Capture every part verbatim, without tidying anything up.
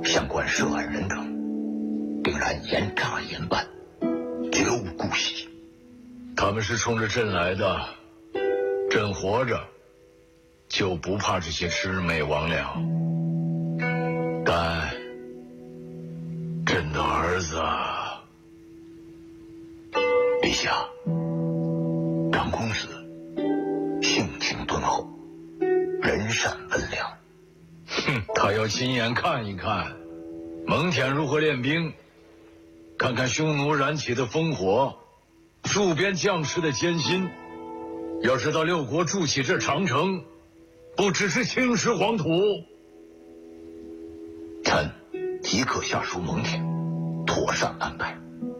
相关涉案人等，定然严查严办，绝无姑息。 他们是冲着朕来的，朕活着就不怕这些魑魅魍魉。但朕的儿子， 陛下，长公子性情敦厚，人善温良。 哼，他要亲眼看一看蒙恬如何练兵，看看匈奴燃起的烽火，戍边将士的艰辛。要知道六国筑起这长城，不只是青石黄土。 臣即刻下书蒙恬，妥善安排。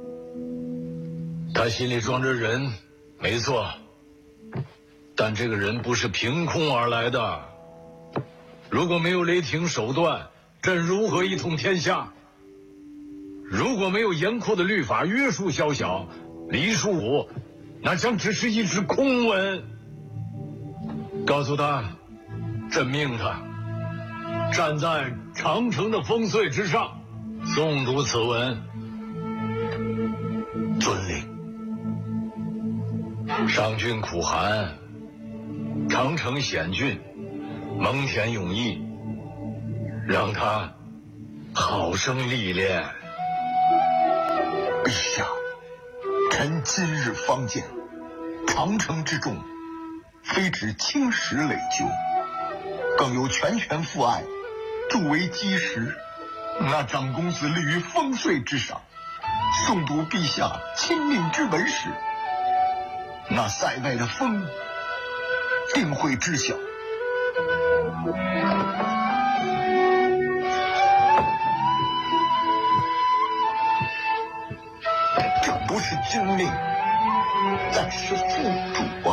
他心里装着人，没错，但这个人不是凭空而来的。如果没有雷霆手段，朕如何一统天下？如果没有严酷的律法约束宵小，黎庶武那将只是一纸空文。告诉他，朕命他站在长城的烽燧之上，诵读此文。 遵令。 上郡苦寒，长城险峻，蒙恬勇毅，让他好生历练。 陛下，臣今日方见，长城之重，非止青石垒就，更有拳拳父爱，筑为基石。那长公子立于烽燧之上，诵读陛下亲命之文时，那塞外的风定会知晓。这不是君命，但是父主啊。